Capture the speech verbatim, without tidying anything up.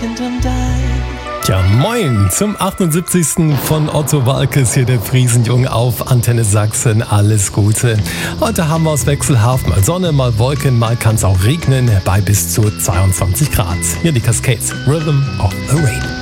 second I'm dying. Tja, moin zum achtundsiebzigsten von Otto Walkes, hier der Friesenjung auf Antenne Sachsen. Alles Gute. Heute haben wir aus Wechselhaft mal Sonne, mal Wolken, mal kann es auch regnen, bei bis zu zweiundzwanzig Grad. Hier die Cascades, Rhythm of the Rain.